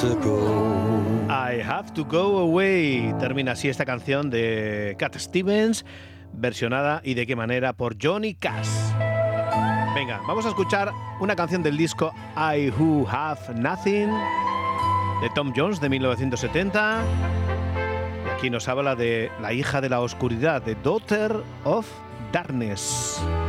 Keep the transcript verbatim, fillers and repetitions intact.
to go. I have to go away. Termina así esta canción de Cat Stevens, versionada y de qué manera por Johnny Cash. Venga, vamos a escuchar una canción del disco I Who Have Nothing de Tom Jones de mil novecientos setenta. Y aquí nos habla de la hija de la oscuridad, de Daughter of Darkness.